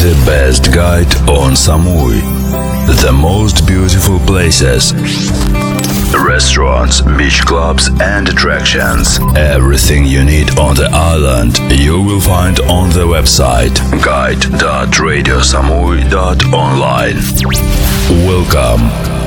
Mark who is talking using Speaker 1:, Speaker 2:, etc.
Speaker 1: The best guide on Samui. The most beautiful places. Restaurants, beach clubs and attractions. Everything you need on the island you will find on the website guide.radiosamui.online. Welcome.